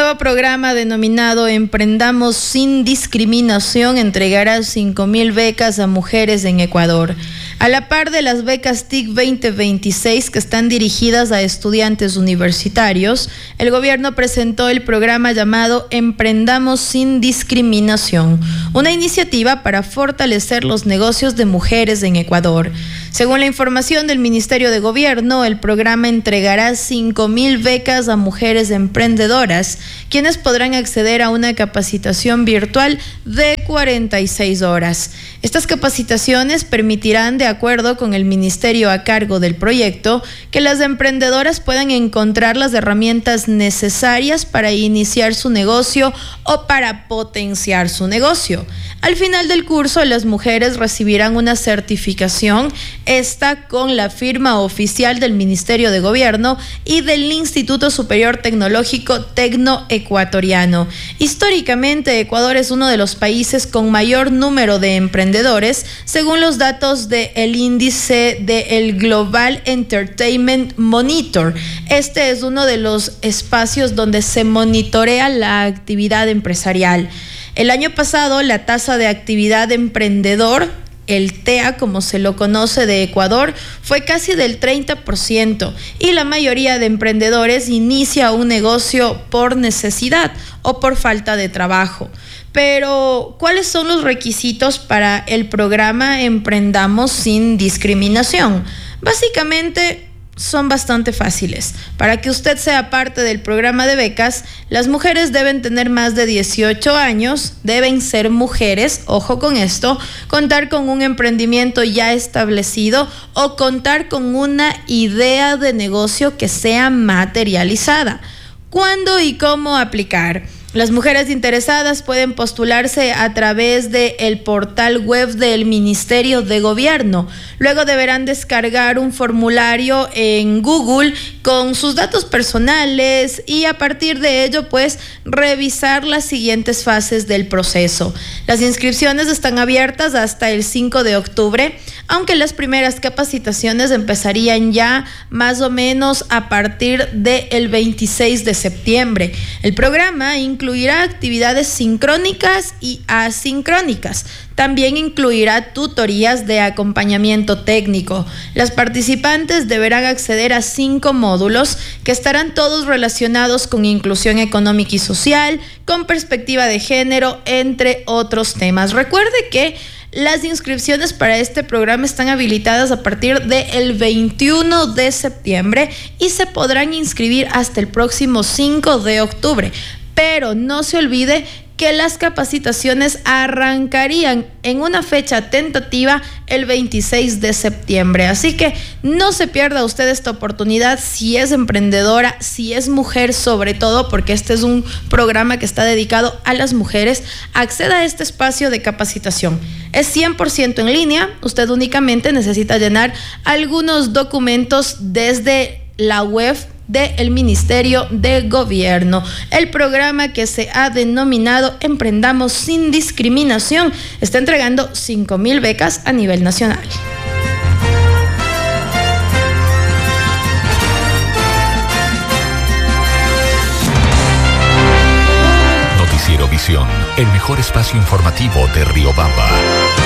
nuevo programa denominado Emprendamos sin Discriminación entregará 5.000 becas a mujeres en Ecuador. A la par de las becas TIC 2026 que están dirigidas a estudiantes universitarios, el gobierno presentó el programa llamado Emprendamos sin Discriminación, una iniciativa para fortalecer los negocios de mujeres en Ecuador. Según la información del Ministerio de Gobierno, el programa entregará 5.000 becas a mujeres emprendedoras, quienes podrán acceder a una capacitación virtual de 46 horas. Estas capacitaciones permitirán, de acuerdo con el ministerio a cargo del proyecto, que las emprendedoras puedan encontrar las herramientas necesarias para iniciar su negocio o para potenciar su negocio. Al final del curso, las mujeres recibirán una certificación, esta con la firma oficial del Ministerio de Gobierno y del Instituto Superior Tecnológico Tecnoecuatoriano. Históricamente, Ecuador es uno de los países con mayor número de emprendedores, según los datos del índice del Global Entertainment Monitor. Este es uno de los espacios donde se monitorea la actividad empresarial. El año pasado, la tasa de actividad emprendedor, el TEA, como se lo conoce, de Ecuador, fue casi del 30%, y la mayoría de emprendedores inicia un negocio por necesidad o por falta de trabajo. Pero, ¿cuáles son los requisitos para el programa Emprendamos sin Discriminación? Básicamente, son bastante fáciles. Para que usted sea parte del programa de becas, las mujeres deben tener más de 18 años, deben ser mujeres, ojo con esto, contar con un emprendimiento ya establecido o contar con una idea de negocio que sea materializada. ¿Cuándo y cómo aplicar? Las mujeres interesadas pueden postularse a través del portal web del Ministerio de Gobierno. Luego deberán descargar un formulario en Google con sus datos personales y a partir de ello, pues, revisar las siguientes fases del proceso. Las inscripciones están abiertas hasta el 5 de octubre, aunque las primeras capacitaciones empezarían ya más o menos a partir del 26 de septiembre. El programa incluirá actividades sincrónicas y asincrónicas. También incluirá tutorías de acompañamiento técnico. Las participantes deberán acceder a 5 módulos que estarán todos relacionados con inclusión económica y social, con perspectiva de género, entre otros temas. Recuerde que las inscripciones para este programa están habilitadas a partir del 21 de septiembre y se podrán inscribir hasta el próximo 5 de octubre. Pero no se olvide que las capacitaciones arrancarían en una fecha tentativa el 26 de septiembre. Así que no se pierda usted esta oportunidad si es emprendedora, si es mujer sobre todo, porque este es un programa que está dedicado a las mujeres. Acceda a este espacio de capacitación. Es 100% en línea. Usted únicamente necesita llenar algunos documentos desde la web del Ministerio de Gobierno. El programa, que se ha denominado Emprendamos sin Discriminación, está entregando 5.000 becas a nivel nacional. Noticiero Visión, el mejor espacio informativo de Riobamba.